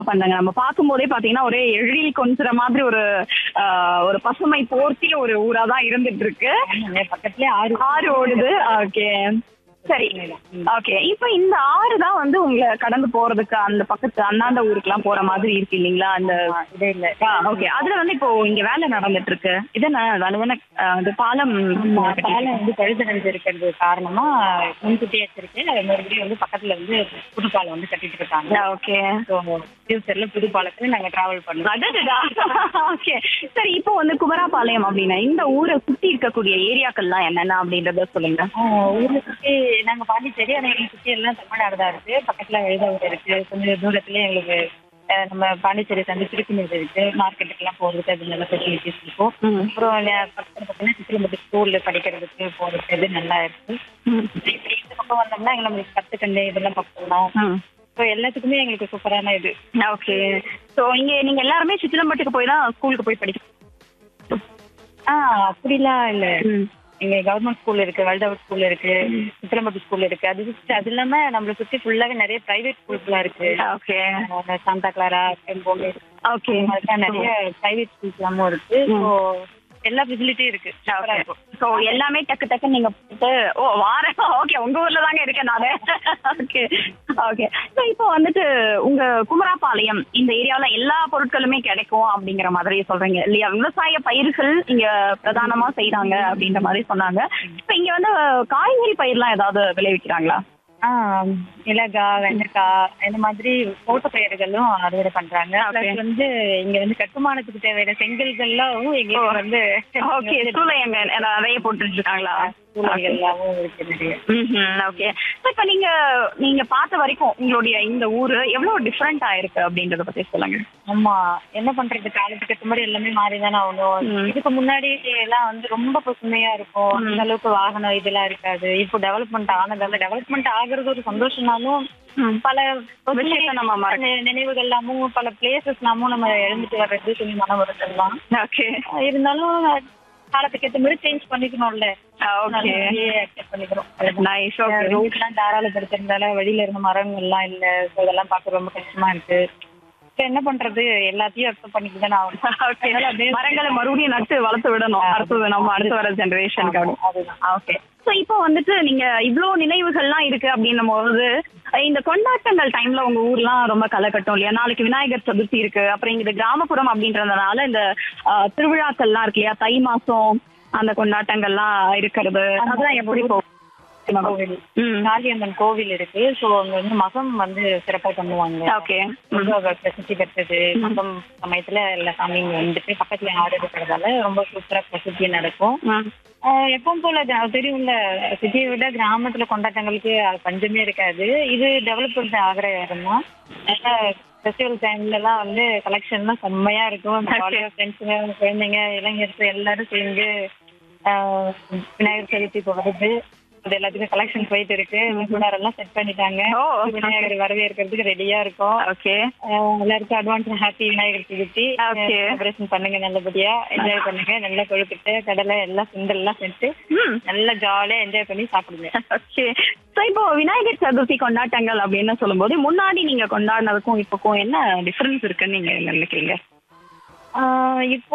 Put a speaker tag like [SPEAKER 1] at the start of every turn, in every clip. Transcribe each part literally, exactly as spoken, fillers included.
[SPEAKER 1] பண்றாங்க. நம்ம பார்க்கும்போதே பார்த்தீங்கன்னா, ஒரே எழில் கொஞ்சுற மாதிரி ஒரு அ ஒரு பசுமை போர்த்திய ஒரு ஊரா தான் இருந்துட்டு இருக்கு.
[SPEAKER 2] ஆமாங்க. பக்கத்துலயே ஆறு
[SPEAKER 1] ஆறு ஓடுது. ஓகே. சரி. ஓகே. இப்ப இந்த ஆறு தான் வந்து உங்கள கடந்து போறதுக்கு அந்த பக்கத்து அந்தாண்ட ஊருக்குலாம் போற மாதிரி இருக்கு இல்லீங்களா? அந்த
[SPEAKER 2] இதே இல்ல.
[SPEAKER 1] ஆ ஓகே. அதுல வந்து இப்போ இங்க வேலை நடந்துட்டு இருக்கு. இது என்ன அதுதானே அ அது பாலம்
[SPEAKER 2] ஆமா. பாலம் வந்து பழுது அடைஞ்சிருக்கிறது காரணமா முன்கூட்டியே வச்சிருக்கு. மறுபடியும் வந்து பக்கத்துல வந்து புது பாலம் வந்து கட்டிட்டு இருக்காங்க.
[SPEAKER 1] ஓகே.
[SPEAKER 2] ஸோ ஃபியூச்சர்ல புது பாலத்துல நாங்க டிராவல் பண்ணுவோம்.
[SPEAKER 1] அடடடா! ஓகே. சரி இப்போ வந்து குமராபாளையம் அப்டின்னா, இந்த ஊர சுத்தி இருக்கக்கூடிய ஏரியாக்கள்லாம் என்னென்ன அப்டின்றத சொல்லுங்க.
[SPEAKER 2] ஆ, ஊரை சுத்தி நாங்க பாண்டிச்சேரி, ஆனா எங்களை சுத்தி எல்லாம் தமிழ்நாடு தான் இருக்கு. பக்கத்துல எழுதாவூர் இருக்கு. கொஞ்சம் தூரத்துல எங்களுக்கு அஹ், நம்ம பாண்டிச்சேரி தந்து திருப்பி இருக்கு. மார்க்கெட்டுக்கெல்லாம் போறதுக்கு அது நல்ல ஃபெசிலிட்டிஸ் இருக்கும்.
[SPEAKER 1] ம்.
[SPEAKER 2] அப்புறம் நே- பக்கத்துல பார்த்தீங்கன்னா சித்திரம்பட்டி ஸ்கூல்ல படிக்கிறதுக்கு போறதுக்கு இது நல்லா இருக்கு.
[SPEAKER 1] ம்.
[SPEAKER 2] இப்படி இந்த பக்கம் வந்தோம்னா எங்களை நம்மளுக்கு கத்துக்கண்டு இதெல்லாம் பார்க்கலாம்.
[SPEAKER 1] ம்.
[SPEAKER 2] ஸோ எல்லாத்துக்குமே எங்களுக்கு சூப்பரான இது.
[SPEAKER 1] ஓகே. சோ இங்க நீங்க எல்லாருமே சித்திரம்பட்டுக்கு போய் தான் ஸ்கூலுக்கு போய் படிக்க
[SPEAKER 2] ஆ, அப்படிலாம் இல்ல.
[SPEAKER 1] ம்.
[SPEAKER 2] இங்க கவர்மெண்ட் ஸ்கூல் இருக்கு, வல்டாவூர் ஸ்கூல் இருக்கு, சித்திரம்பட்டி ஸ்கூல் இருக்கு. அது சுத்தி- அது இல்லாம நம்மளை சுத்தி ஃபுல்லாவே நிறைய பிரைவேட் ஸ்கூல்ஸ் எல்லாம் இருக்கு.
[SPEAKER 1] ஓகே.
[SPEAKER 2] அஹ் சாந்தா கிளாரா, டெம்போங்க,
[SPEAKER 1] ஓகே.
[SPEAKER 2] அதெல்லாம் நிறைய பிரைவேட் ஸ்கூல்ஸ் எல்லாமும் இருக்கு. ஸோ எல்லா ஃபெசிலிட்டியும் இருக்கு. சூப்பரா இருக்கும்.
[SPEAKER 1] சோ எல்லாமே டக்கு டக்கு நீங்க போட்டு ஓ வாரேன். ஓகே. உங்க ஊர்ல தாங்க இருக்கேன் நானு. ஓகே. ஓகே. சோ இப்போ வந்துட்டு உங்க குமராபாளையம் இந்த ஏரியாவுல எல்லா பொருட்களுமே கிடைக்கும் அப்படிங்கிற மாதிரி சொல்றீங்க இல்லையா? விவசாய பயிர்கள் இங்க பிரதானமா செய்றாங்க அப்படின்ற மாதிரி சொன்னாங்க. இப்ப இங்க வந்து காய்கறி பயிர்லாம் ஏதாவது விளைவிக்கிறாங்களா?
[SPEAKER 2] ஆ, மிளகாய், வெண்டைக்காய் இந்த மாதிரி தோட்ட பயிர்களும் அறுவடை பண்றாங்க. Plus வந்து இங்க வந்து கட்டுமானத்துக்கு தேவையான செங்கல்கள்லாம் எங்க வந்து
[SPEAKER 1] ஓகே. சூளையங்க நிறைய போட்டுட்டு இருக்காங்களா?
[SPEAKER 2] சூழல்கள் எல்லாமும் இருக்கு நிறைய.
[SPEAKER 1] ஓகே. இப்ப நீங்க நீங்க பார்த்த வரைக்கும் உங்களுடைய இந்த ஊரு எவ்வளவு டிஃபரெண்ட் ஆயிருக்கு அப்படின்றத பத்தி சொல்லுங்க.
[SPEAKER 2] ஆமா, என்ன பண்றது, காலத்துக்கு ஏற்ற மாதிரி எல்லாமே மாறிதானே ஆகணும்.
[SPEAKER 1] ம்.
[SPEAKER 2] இதுக்கு முன்னாடி எல்லாம் வந்து ரொம்ப பசுமையா இருக்கும். அந்த அளவுக்கு வாகனம் இதெல்லாம் இருக்காது. இப்போ டெவலப்மெண்ட் ஆனதால டெவலப்மெண்ட் ஆகுறது ஒரு சந்தோஷம்னாலும் பல
[SPEAKER 1] விஷயத்தை நம்ம மறக்க-
[SPEAKER 2] நி- நினைவுகள் எல்லாமும் பல பிளேசஸ் எல்லாமும் நம்ம இழந்துட்டு வர்றது கொஞ்சம் மன வருத்தம் தான்.
[SPEAKER 1] ஓகே.
[SPEAKER 2] இருந்தாலும் காலத்துக்கு ஏற்ற மாதிரி சேஞ்ச் பண்ணிக்கணும்ல.
[SPEAKER 1] ஓகே.
[SPEAKER 2] அக்செப்ட் பண்ணிக்கிறோம்.
[SPEAKER 1] நைஸ். ஓகே.
[SPEAKER 2] ரோட் எல்லாம் தாராளப்படுத்திருந்தால வழியில இருந்த மரங்கள் எல்லாம் இல்ல. So இதெல்லாம் பார்க்க ரொம்ப கஷ்டமா இருக்கு. இப்ப என்ன பண்றது, எல்லாத்தையும் அக்செப்ட் பண்ணிட்டு தானே ஆகணும்.
[SPEAKER 1] ஓகே. மரங்களை மறுபடியும் நட்டு வளர்த்து விடணும். அடுத்தது நம்ம அடுத்து வர ஜெனரேஷனுக்கு அப்படி.
[SPEAKER 2] அதுதான்.
[SPEAKER 1] ஓகே. சோ இப்போ வந்துட்டு நீங்க இவ்ளோ நினைவுகள்லாம் இருக்கு அப்படின்னும் போது இந்த கொண்டாட்டங்கள் டைம்ல உங்க ஊர்லாம் ரொம்ப களை கட்டும் இல்லையா? நாளைக்கு விநாயகர் சதுர்த்தி இருக்கு. அப்புறம் இங்க காமபுரம் அப்படின்றதுனால இந்த அஹ், திருவிழாக்கள்லாம் இருக்கு இல்லையா? தை மாசம் அந்த கொண்டாட்டங்கள்லாம் இருக்கிறது அதெல்லாம் எப்படி போகும்?
[SPEAKER 2] கோவில்,
[SPEAKER 1] ம்.
[SPEAKER 2] காளியம்மன் கோவில் இருக்கு. சோ அங்க வந்து மகம் வந்து சிறப்பா பண்ணுவாங்க.
[SPEAKER 1] ஓகே.
[SPEAKER 2] ரொம்ப பிரசித்தி பெற்றது. மகம் சமயத்துல எல்லா சாமியும் வந்துட்டு பக்கத்துல ஆடு இருக்கிறதால ரொம்ப சூப்பரா பிரசித்தி நடக்கும்.
[SPEAKER 1] ம்.
[SPEAKER 2] ஆஹ் எப்பவும் போல கிரா- தெரியும்ல, சிட்டியை விட கிராமத்துல கொண்டாட்டங்களுக்கு பஞ்சமே இருக்காது. இது டெவலப்மெண்ட் ஆகிற இடம் தான். நல்லா ஃபெஸ்டிவல் டைம்ல எல்லாம் வந்து கலெக்ஷன் எல்லாம் செம்மையா இருக்கும். ஃப்ரெண்ட்ஸுங்க, குழந்தைங்க, இளைஞர்கள் எல்லாரும் சேர்ந்து ஆஹ் விநாயகர் சதுர்த்தி இப்போ வருது. அது எல்லாத்துக்கும் கலெக்ஷன் போயிட்டு இருக்கு. விநாயகர் எல்லாம் செட் பண்ணிட்டாங்க.
[SPEAKER 1] ஓ.
[SPEAKER 2] விநாயகர் வரவேற்கிறதுக்கு ரெடியா இருக்கும்.
[SPEAKER 1] ஓகே.
[SPEAKER 2] ஆஹ் எல்லாருக்கும் advance happy Vinayagar Chaturthi.
[SPEAKER 1] Okay.
[SPEAKER 2] Celebration பண்ணுங்க, நல்லபடியா என்ஜாய் பண்ணுங்க. நல்லா கொழுக்கட்டை, கடலை எல்லாம் சுண்டல் எல்லாம் செஞ்சு
[SPEAKER 1] ம்.
[SPEAKER 2] நல்லா ஜாலியா என்ஜாய் பண்ணி சாப்பிடுங்க.
[SPEAKER 1] ஓகே. சோ இப்போ விநாயகர் சதுர்த்தி கொண்டாட்டங்கள் அப்படின்னு சொல்லும்போது முன்னாடி நீங்க கொண்டாடினதுக்கும் இப்போக்கும் என்ன டிஃபரன்ஸ் இருக்குன்னு நீங்க நினைக்கிறீங்க?
[SPEAKER 2] ஆஹ் இப்போ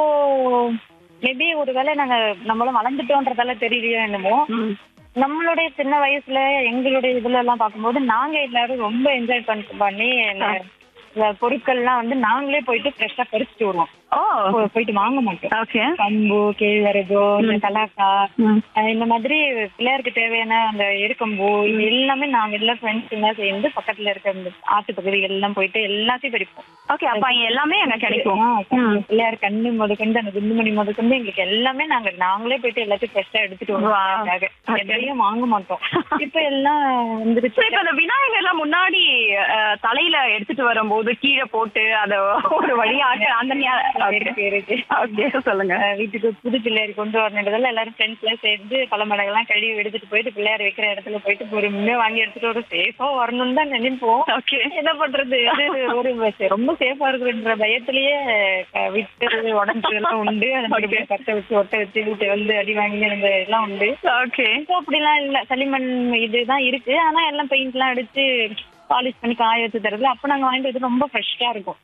[SPEAKER 2] மேபி ஒருவேளை நாங்க நம்மளும் வளர்ந்துட்டோன்றதால தெரியலையோ என்னமோ,
[SPEAKER 1] ம்.
[SPEAKER 2] நம்மளுடைய சின்ன வயசுல எங்களுடைய இதுல எல்லாம் பார்க்கும்போது நாங்க எல்லாரும் ரொம்ப என்ஜாய் பண்ணி பண்ணி இந்த இந்த பொருட்கள்லாம் வந்து நாங்களே போயிட்டு ஃப்ரெஷ்ஷா பறிச்சுட்டு வருவோம்.
[SPEAKER 1] ஓ.
[SPEAKER 2] போ- போயிட்டு வாங்க மாட்டோம்.
[SPEAKER 1] ஓகே.
[SPEAKER 2] கம்பு, கேழ்வரகு, இந்த கலாக்கா,
[SPEAKER 1] ம்.
[SPEAKER 2] அஹ் இந்த மாதிரி பிள்ளையாருக்கு தேவையான அந்த எருக்கம்பூ இது எல்லாமே நாங்க எல்லாம் ஃப்ரெண்ட்ஸ் எல்லாம் சேர்ந்து பக்கத்துல இருக்க இந்த ஆட்டு பகுதிகள் எல்லாம் போயிட்டு எல்லாத்தையும் பறிப்போம்.
[SPEAKER 1] ஓகே. அப்ப இங்க எல்லாமே அங்க கிடைக்கும்.
[SPEAKER 2] ஆ, கண்ணு, பிள்ளையார் கண்ணு முதற்கொண்டு அந்த குண்டுமணி முதற்கொண்டு எங்களுக்கு எல்லாமே நாங்க நாங்களே போயிட்டு எல்லாத்தையும் ஃப்ரெஷ்ஷா எடுத்துட்டு
[SPEAKER 1] Wow.
[SPEAKER 2] வருவோம். எதையும் வாங்க மாட்டோம். இப்ப எல்லாம் வந்துருச்சு.
[SPEAKER 1] சோ இப்ப இந்த விநாயகர் எல்லாம் முன்னாடி அஹ், தலையில எடுத்துட்டு வரும்போது கீழே போட்டு அத ஒரு வழியாக அந்த ஞா-
[SPEAKER 2] இருக்கு, இருக்கு.
[SPEAKER 1] ஓகே. சொல்லுங்க.
[SPEAKER 2] அஹ் வீட்டுக்கு புது பிள்ளையார் கொண்டு வரணுன்றதால எல்லாரும் ஃப்ரெண்ட்ஸ் எல்லாம் சேர்ந்து பல மடங்கெல்லாம் கழுவி எடுத்துட்டு போயிட்டு பிள்ளையார் வைக்கிற இடத்துல போயிட்டு பொறுமையா வாங்கி எடுத்துட்டு ஒரு சேஃபா வரணும்னு தான் நினைப்போம்.
[SPEAKER 1] ஓகே.
[SPEAKER 2] என்ன பண்றது, இது ஒரு வ- ரொம்ப சேஃபா இருக்குன்ற பயத்திலேயே க- விட்டு உடஞ்சு எல்லாம் உண்டு. அதை மறுபடியும் கட்ட வச்சு ஒட்ட வச்சு வீட்டு வந்து அடி வாங்கி அந்த எல்லாம் உண்டு.
[SPEAKER 1] ஓகே.
[SPEAKER 2] இப்போ அப்படிலாம் இல்ல, களிமண் இதுதான் இருக்கு. ஆனா எல்லாம் பெயிண்ட் எல்லாம் அடிச்சு பாலிஷ் பண்ணி காய வச்சு தரது. அப்ப நாங்க வாங்கிட்டு வந்து ரொம்ப ஃப்ரெஷ்ஷா இருக்கும்.